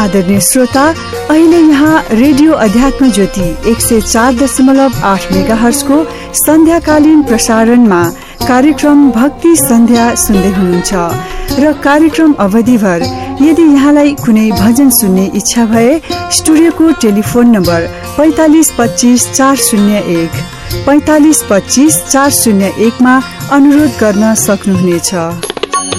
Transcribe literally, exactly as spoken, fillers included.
आदरणीय श्रोता, अहिले यहाँ रेडियो अध्यात्म ज्योति एक सय चार दशमलव आठ मेगा हर्जको सन्ध्याकालीन प्रसारणमा कार्यक्रम भक्ति सन्ध्या सुन्दै हुनुहुन्छ र कार्यक्रम अवधिभर यदि यहाँलाई कुनै भजन सुन्ने इच्छा भए स्टुडियोको टेलिफोन नम्बर पैंतालीस पच्चीस चार शून्य एक पैंतालीस पच्चीस चार शून्य एक मा अनुरोध गर्न सक्नुहुनेछ।